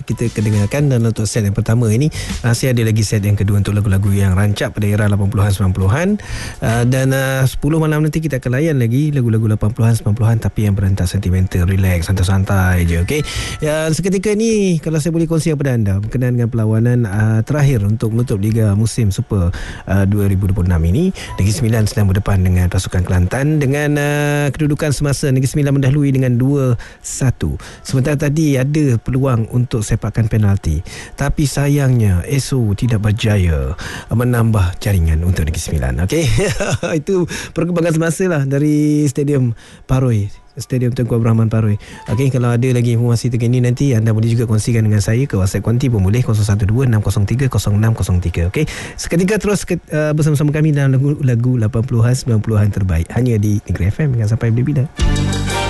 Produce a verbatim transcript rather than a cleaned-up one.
kita kedengarkan. Dan untuk set yang pertama ini, masih ada lagi set yang kedua untuk lagu-lagu yang rancak pada era lapan puluhan sembilan puluhan. uh, Dan uh, sepuluh malam nanti kita akan layan lagi lagu-lagu lapan puluhan sembilan puluhan, tapi yang berantas sentimental, relax, santai-santai je. Okay, ya, seketika ni kalau saya boleh kongsi kepada anda berkenaan dengan perlawanan uh, terakhir untuk menutup Liga Musim Super uh, dua ribu dua puluh enam ini. Negeri Sembilan sedang berdepan dengan pasukan Kelantan dengan uh, kedudukan semasa Negeri Sembilan mendahului dengan dua satu. Sementara tadi ada peluang untuk sepakan penalti, tapi sayangnya S O tidak berjaya menambah jaringan untuk Negeri Sembilan. Okey. Itu perkembangan semasa lah dari Stadium Paroi, Stadium Tunku Abdul Rahman Paroi. Okey, kalau ada lagi informasi terkini nanti anda boleh juga kongsikan dengan saya ke WhatsApp Konti pun boleh, kosong satu dua enam kosong tiga kosong enam kosong tiga. Okey, seketika terus ke, uh, bersama-sama kami dalam lagu-lagu lapan puluhan sembilan puluhan terbaik hanya di Negeri F M. Jangan sampai bila-bila.